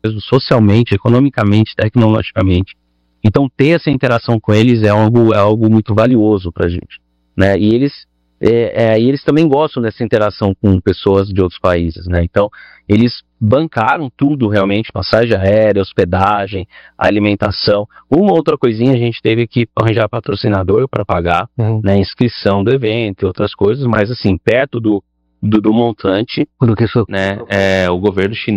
socialmente, economicamente, tecnologicamente. Então, ter essa interação com eles é algo muito valioso para a gente, né? E eles também gostam dessa interação com pessoas de outros países, né? Então, eles bancaram tudo realmente, passagem aérea, hospedagem, alimentação. Uma outra coisinha a gente teve que arranjar patrocinador para pagar, né? Inscrição do evento e outras coisas, mas assim, perto do montante, né? O governo chinês